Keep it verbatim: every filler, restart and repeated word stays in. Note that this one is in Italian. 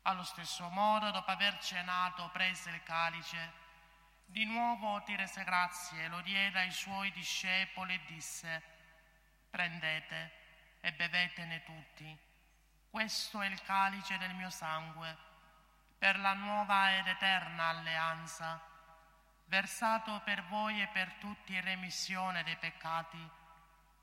Allo stesso modo, dopo aver cenato, prese il calice, di nuovo ti rese grazie, lo diede ai suoi discepoli e disse: prendete e bevetene tutti. Questo è il calice del mio sangue, per la nuova ed eterna alleanza, versato per voi e per tutti in remissione dei peccati.